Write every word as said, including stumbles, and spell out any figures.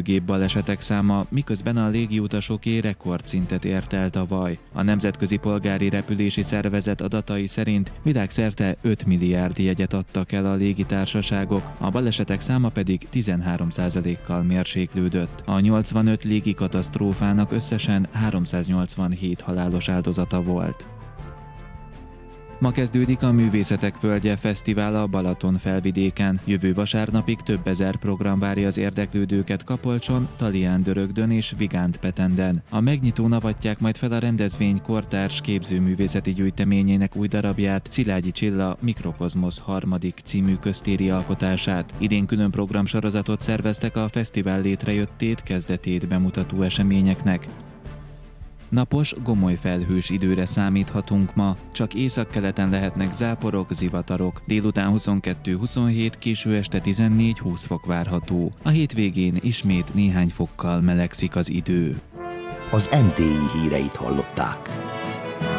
repülőgép balesetek száma, miközben a légiutasoké rekordszintet ért el tavaly. A Nemzetközi Polgári Repülési Szervezet adatai szerint világszerte öt milliárd jegyet adtak el a légitársaságok, a balesetek száma pedig tizenhárom százalékkal mérséklődött. A nyolcvanöt légi katasztrófának összesen háromszáznyolcvanhét halálos áldozata volt. Ma kezdődik a Művészetek Földje Fesztivál a Balaton felvidéken. Jövő vasárnapig több ezer program várja az érdeklődőket Kapolcson, Talián-Dörögdön és Vigánt-Petenden. A megnyitón avatják majd fel a rendezvény kortárs képzőművészeti gyűjteményének új darabját, Szilágyi Csilla Mikrokozmosz harmadik című köztéri alkotását. Idén külön programsorozatot szerveztek a fesztivál létrejöttét, kezdetét bemutató eseményeknek. Napos, gomoly felhős időre számíthatunk ma, csak északkeleten lehetnek záporok, zivatarok. Délután huszonkettő-huszonhét, késő este tizennégy-húsz fok várható. A hétvégén ismét néhány fokkal melegszik az idő. Az em té i híreit hallották.